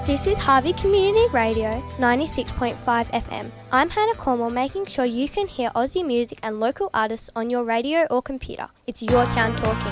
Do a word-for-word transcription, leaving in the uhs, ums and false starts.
This is Harvey Community Radio, ninety-six point five F M. I'm Hannah Cornwall, making sure you can hear Aussie music and local artists on your radio or computer. It's your town talking.